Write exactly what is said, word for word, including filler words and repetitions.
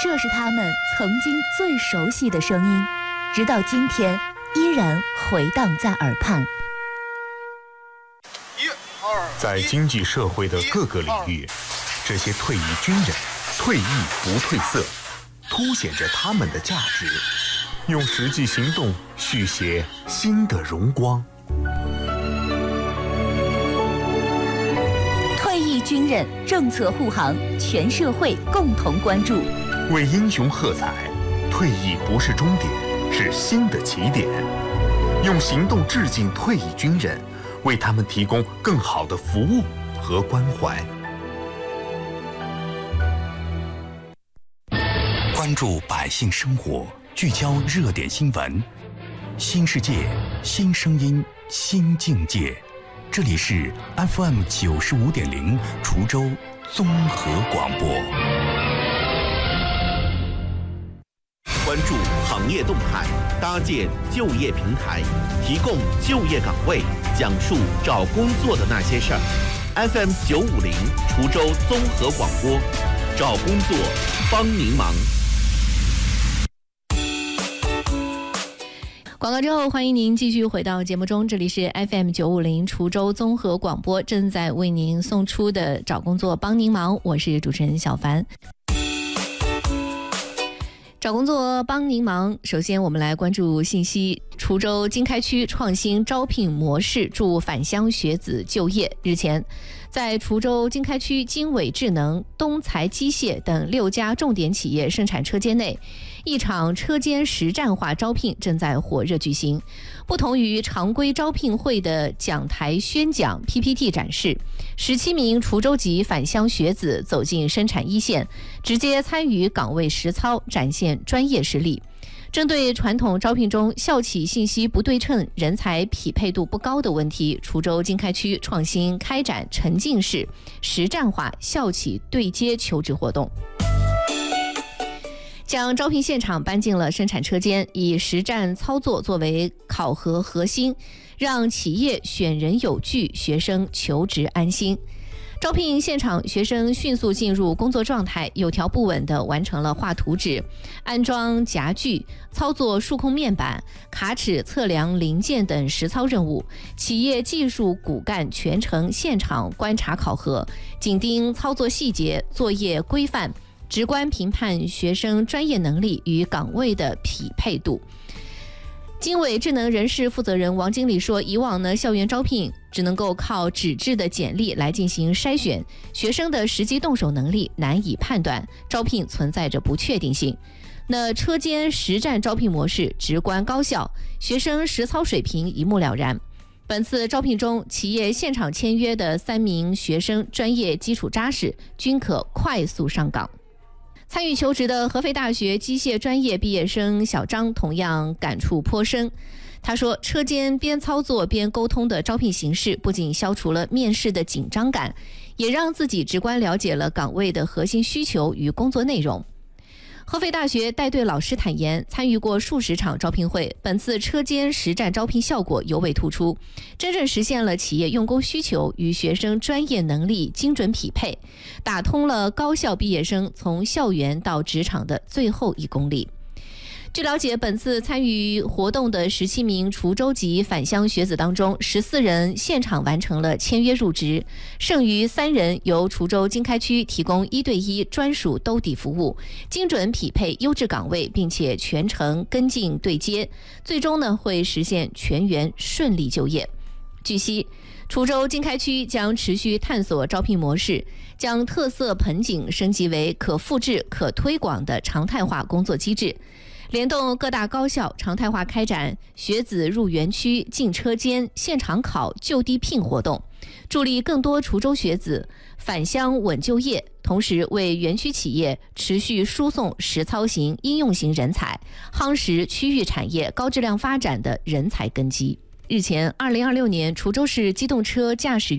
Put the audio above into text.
这是他们曾经最熟悉的声音，直到今天依然回荡在耳畔。 在经济社会的各个领域，这些退役军人退役不褪色，凸显着他们的价值，用实际行动续写新的荣光。 退役军人政策护航，全社会共同关注。 为英雄喝彩，退役不是终点，是新的起点。用行动致敬退役军人，为他们提供更好的服务和关怀。 关注百姓生活，聚焦热点新闻，新世界，新声音，新境界。这里是 F M 九十五点零滁州综合广播。 关注行业动态，搭建就业平台，提供就业岗位，讲述找工作的那些事儿。F M 九五零滁州综合广播，找工作帮您忙。 广告之后，欢迎您继续回到节目中，这里是 F M 九五零滁州综合广播，正在为您送出的找工作帮您忙，我是主持人小凡。找工作帮您忙，首先我们来关注信息。滁州经开区创新招聘模式助返乡学子就业。日前，在滁州经开区经纬智能、东财机械等六家重点企业生产车间内，一场车间实战化招聘正在火热举行。不同于常规招聘会的讲台宣讲、P P T 展示，十七名滁州籍返乡学子走进生产一线，直接参与岗位实操，展现专业实力。针对传统招聘中校企信息不对称、人才匹配度不高的问题，滁州经开区创新开展沉浸式实战化校企对接求职活动，将招聘现场搬进了生产车间，以实战操作作为考核核心，让企业选人有据，学生求职安心。招聘现场，学生迅速进入工作状态，有条不紊地完成了画图纸、安装夹具、操作数控面板、卡尺测量零件等实操任务。企业技术骨干全程现场观察考核，紧盯操作细节、作业规范，直观评判学生专业能力与岗位的匹配度。经纬智能人事负责人王经理说，以往呢，校园招聘只能够靠纸质的简历来进行筛选，学生的实际动手能力难以判断，招聘存在着不确定性。那车间实战招聘模式直观高效，学生实操水平一目了然。本次招聘中，企业现场签约的三名学生专业基础扎实，均可快速上岗。参与求职的合肥大学机械专业毕业生小张同样感触颇深。他说，车间边操作边沟通的招聘形式不仅消除了面试的紧张感，也让自己直观了解了岗位的核心需求与工作内容。合肥大学带队老师坦言，参与过数十场招聘会，本次车间实战招聘效果尤为突出，真正实现了企业用工需求与学生专业能力精准匹配，打通了高校毕业生从校园到职场的最后一公里。据了解，本次参与活动的十七名滁州籍返乡学子当中，十四人现场完成了签约入职，剩余三人由滁州经开区提供一对一专属兜底服务，精准匹配优质岗位，并且全程跟进对接，最终呢会实现全员顺利就业。据悉，滁州经开区将持续探索招聘模式，将特色盆景升级为可复制、可推广的常态化工作机制。联动各大高校常态化开展学子入园区、进车间、现场考、就地聘活动，助力更多滁州学子返乡稳就业，同时为园区企业持续输送实操型、应用型人才，夯实区域产业高质量发展的人才根基。日前，二零二六年滁州市机动车驾驶